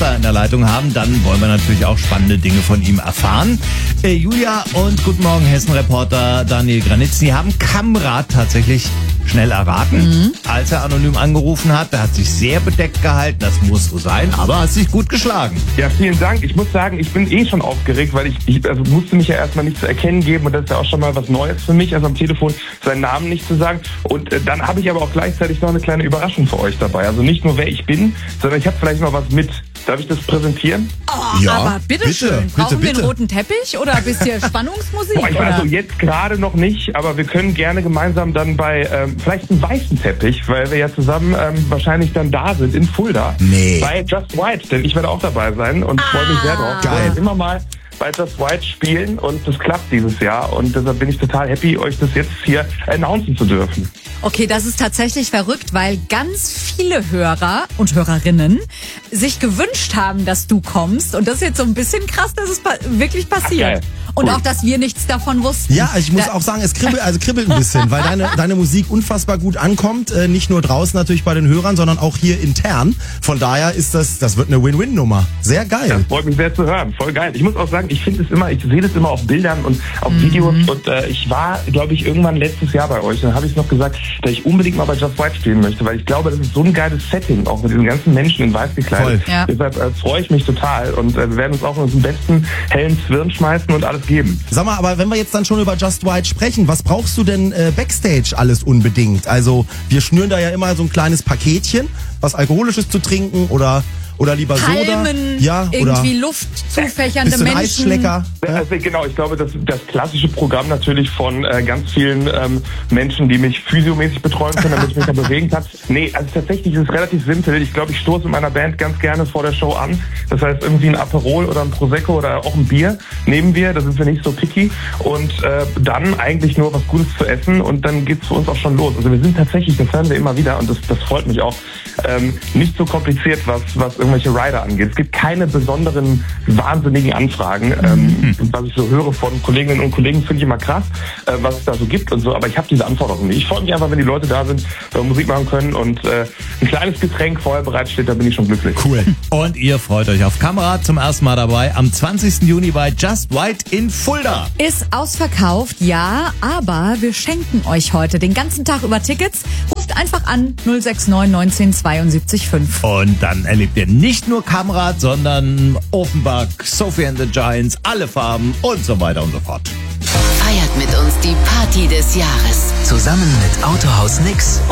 Schwester in der Leitung haben, dann wollen wir natürlich auch spannende Dinge von ihm erfahren. Julia und Guten Morgen Hessen-Reporter Daniel Granitzny haben Kamrat tatsächlich schnell erraten, als er anonym angerufen hat. Er hat sich sehr bedeckt gehalten, das muss so sein, aber hat sich gut geschlagen. Ja, vielen Dank. Ich muss sagen, ich bin schon aufgeregt, weil ich musste mich ja erstmal nicht zu erkennen geben und das ist ja auch schon mal was Neues für mich, also am Telefon seinen Namen nicht zu sagen. Und dann habe ich aber auch gleichzeitig noch eine kleine Überraschung für euch dabei. Also nicht nur wer ich bin, sondern ich habe vielleicht noch was mit. Darf ich das präsentieren? Oh, ja, aber bitteschön. Brauchen wir einen roten Teppich oder ein bisschen Spannungsmusik? Ich meine, also jetzt gerade noch nicht, aber wir können gerne gemeinsam dann bei vielleicht einen weißen Teppich, weil wir ja zusammen wahrscheinlich dann da sind in Fulda. Nee. Bei Just White, denn ich werde auch dabei sein und freue mich sehr drauf. Geil. Wir immer mal bei Just White spielen und das klappt dieses Jahr und deshalb bin ich total happy, euch das jetzt hier announcen zu dürfen. Okay, das ist tatsächlich verrückt, weil ganz viele Hörer und Hörerinnen sich gewünscht haben, dass du kommst. Und das ist jetzt so ein bisschen krass, dass es wirklich passiert. Ach, und cool. auch, dass wir nichts davon wussten. Ja, ich muss auch sagen, es kribbelt ein bisschen, weil deine Musik unfassbar gut ankommt. Nicht nur draußen natürlich bei den Hörern, sondern auch hier intern. Von daher ist das wird eine Win-Win-Nummer. Sehr geil. Das freut mich sehr zu hören. Voll geil. Ich muss auch sagen, ich sehe das immer auf Bildern und auf Videos und ich war, glaube ich, irgendwann letztes Jahr bei euch. Dann habe ich noch gesagt, dass ich unbedingt mal bei Just White spielen möchte, weil ich glaube, das ist so ein geiles Setting, auch mit diesen ganzen Menschen in weiß gekleidet. Ja. Deshalb freue ich mich total und wir werden uns auch in unseren besten hellen Zwirn schmeißen und alles geben. Sag mal, aber wenn wir jetzt dann schon über Just White sprechen, was brauchst du denn Backstage alles unbedingt? Also wir schnüren da ja immer so ein kleines Paketchen, was Alkoholisches zu trinken oder lieber Palmen, Soda. Ja, irgendwie Luft zufächernde bisschen Menschen. Eisschlecker. Also genau, ich glaube, das klassische Programm natürlich von ganz vielen Menschen, die mich physiomäßig betreuen können, damit ich mich da bewegen kann. Nee, also tatsächlich ist es relativ simpel. Ich glaube, ich stoße mit meiner Band ganz gerne vor der Show an. Das heißt, irgendwie ein Aperol oder ein Prosecco oder auch ein Bier nehmen wir. Da sind wir nicht so picky. Und dann eigentlich nur was Gutes zu essen und dann geht's für uns auch schon los. Also wir sind tatsächlich, das hören wir immer wieder und das freut mich auch, nicht so kompliziert, was irgendwelche Rider angeht. Es gibt keine besonderen, wahnsinnigen Anfragen. Was ich so höre von Kolleginnen und Kollegen, finde ich immer krass, was es da so gibt und so. Aber ich habe diese Anforderungen nicht. Ich freue mich einfach, wenn die Leute da sind, Musik machen können und ein kleines Getränk vorher bereitsteht, da bin ich schon glücklich. Cool. Und ihr freut euch auf Kamrat zum ersten Mal dabei am 20. Juni bei Just White in Fulda. Ist ausverkauft, ja, aber wir schenken euch heute den ganzen Tag über Tickets. Ruft einfach an 069 19 72 5. Und dann erlebt ihr nicht nur Kamrat, sondern Offenbach, Sophie and the Giants, alle Farben und so weiter und so fort. Feiert mit uns die Party des Jahres. Zusammen mit Autohaus Nix